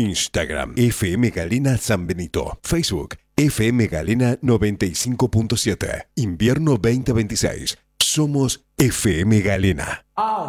Instagram, FM Galena San Benito. Facebook, FM Galena 95.7. Invierno 2026. Somos FM Galena.